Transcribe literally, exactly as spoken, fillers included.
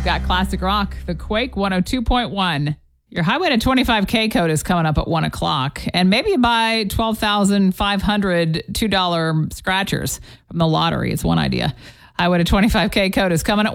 got classic rock, the Quake one oh two point one. Your Highway to twenty-five K code is coming up at one o'clock. And maybe you buy twelve thousand five hundred two dollars scratchers from the lottery. It's one idea. Highway to twenty-five K code is coming at